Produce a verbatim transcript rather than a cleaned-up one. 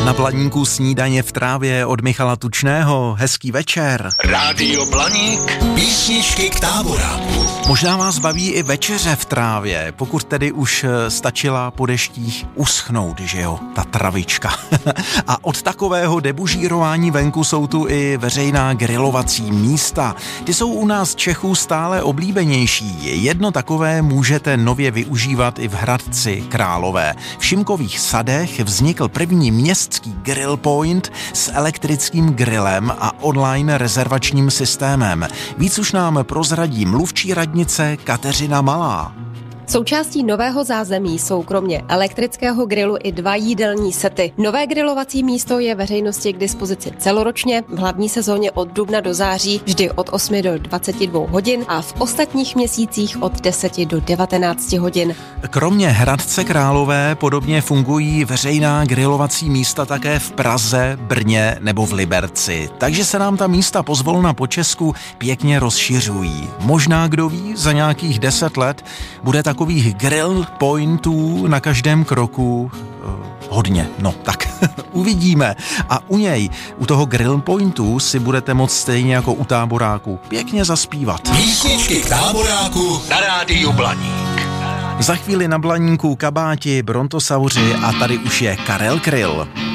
Na Blaníku snídaně v trávě od Michala Tučného. Hezký večer. Rádio Blaník, písničky k táboráku. Možná vás baví i večeře v trávě, pokud tedy už stačila po deštích uschnout, že jo, ta travička. A od takového debužírování venku jsou tu i veřejná grilovací místa. Ty jsou u nás Čechů stále oblíbenější. Jedno takové můžete nově využívat i v Hradci Králové. V Šimkových sadech vznikl první městský grill point s elektrickým grillem a online rezervačním systémem. Víc už nám prozradí mluvčí radnice Kateřina Malá. Součástí nového zázemí jsou kromě elektrického grilu i dva jídelní sety. Nové grilovací místo je veřejnosti k dispozici celoročně, v hlavní sezóně od dubna do září, vždy od osmi do dvaceti dvou hodin a v ostatních měsících od deseti do devatenácti hodin. Kromě Hradce Králové podobně fungují veřejná grilovací místa také v Praze, Brně nebo v Liberci. Takže se nám ta místa pozvolna po Česku pěkně rozšiřují. Možná, kdo ví, za nějakých deset let bude takových grill pointů na každém kroku uh, hodně. No tak uvidíme. A u něj, u toho grill pointu si budete moct stejně jako u táboráku pěkně zaspívat. Písničky k táboráku na Rádiu Blaník. Za chvíli na Blaníku kabáti, brontosauři a tady už je Karel Kryl.